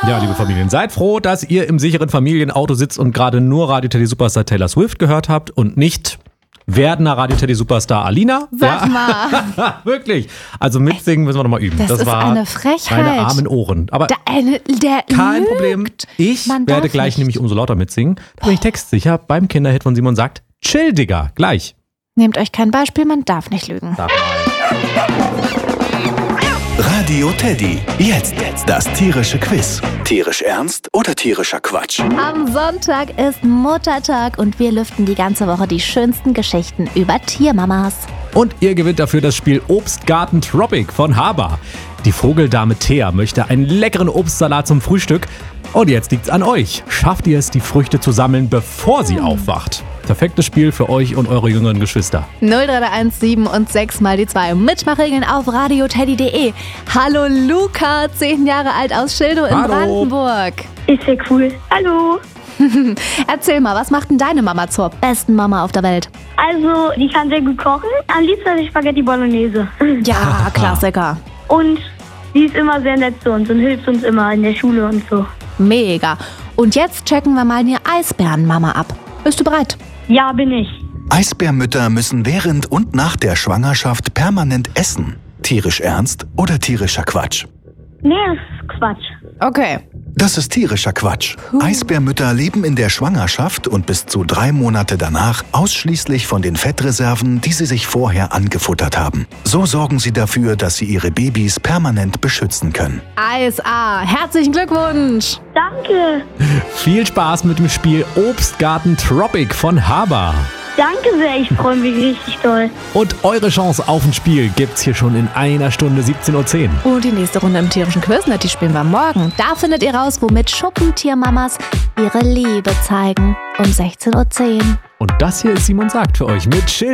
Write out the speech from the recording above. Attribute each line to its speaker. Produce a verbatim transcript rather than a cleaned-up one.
Speaker 1: Ja, liebe Familien, seid froh, dass ihr im sicheren Familienauto sitzt und gerade nur Radio Teddy Superstar Taylor Swift gehört habt und nicht Werdener Radio Teddy Superstar Alina.
Speaker 2: Sag
Speaker 1: ja.
Speaker 2: mal.
Speaker 1: Wirklich. Also mitsingen müssen wir nochmal üben.
Speaker 2: Das,
Speaker 1: das
Speaker 2: ist
Speaker 1: war
Speaker 2: eine Frechheit.
Speaker 1: meine armen Ohren. Aber
Speaker 2: Der, eine, der
Speaker 1: kein
Speaker 2: lügt.
Speaker 1: Problem. Ich
Speaker 2: Man
Speaker 1: werde
Speaker 2: darf
Speaker 1: gleich
Speaker 2: nicht.
Speaker 1: nämlich umso lauter mitsingen. Da bin ich textsicher beim Kinderhit von Simon sagt, chill, Digga. Gleich.
Speaker 2: Nehmt euch kein Beispiel, man darf nicht lügen.
Speaker 1: Sag mal.
Speaker 3: Radio Teddy. Jetzt das tierische Quiz. Tierisch ernst oder tierischer Quatsch?
Speaker 2: Am Sonntag ist Muttertag und wir lüften die ganze Woche die schönsten Geschichten über Tiermamas.
Speaker 1: Und ihr gewinnt dafür das Spiel Obstgarten Tropic von Haber. Die Vogeldame Thea möchte einen leckeren Obstsalat zum Frühstück. Und jetzt liegt's an euch. Schafft ihr es, die Früchte zu sammeln, bevor sie aufwacht? Perfektes Spiel für euch und eure jüngeren Geschwister.
Speaker 2: null drei eins sieben und sechs mal die zwei. Mitmachregeln auf radioteddy punkt de. Hallo Luca, zehn Jahre alt aus Schildow in
Speaker 1: Hallo.
Speaker 2: Brandenburg.
Speaker 4: Ist ja cool. Hallo.
Speaker 2: Erzähl mal, was macht denn deine Mama zur besten Mama auf der Welt?
Speaker 4: Also, die kann sehr gut kochen. Am liebsten hatte ich Spaghetti Bolognese.
Speaker 2: Ja, Klassiker.
Speaker 4: Und sie ist immer sehr nett zu uns und hilft uns immer in der Schule und so.
Speaker 2: Mega. Und jetzt checken wir mal die Eisbärenmama ab. Bist du bereit?
Speaker 4: Ja, bin ich.
Speaker 3: Eisbärmütter müssen während und nach der Schwangerschaft permanent essen. Tierisch ernst oder tierischer Quatsch?
Speaker 4: Nee, das ist Quatsch.
Speaker 2: Okay.
Speaker 3: Das ist tierischer Quatsch. Eisbärmütter leben in der Schwangerschaft und bis zu drei Monate danach ausschließlich von den Fettreserven, die sie sich vorher angefuttert haben. So sorgen sie dafür, dass sie ihre Babys permanent beschützen können.
Speaker 2: Eis A, herzlichen Glückwunsch.
Speaker 4: Danke.
Speaker 1: Viel Spaß mit dem Spiel Obstgarten Tropic von Haber.
Speaker 4: Danke sehr, ich freue mich richtig doll.
Speaker 1: Und eure Chance auf ein Spiel gibt's hier schon in einer Stunde siebzehn Uhr zehn.
Speaker 2: Und die nächste Runde im tierischen Quizlet, die spielen wir morgen. Da findet ihr raus, womit Schuppentiermamas ihre Liebe zeigen. Um sechzehn Uhr zehn.
Speaker 1: Und das hier ist Simon sagt für euch mit Chill.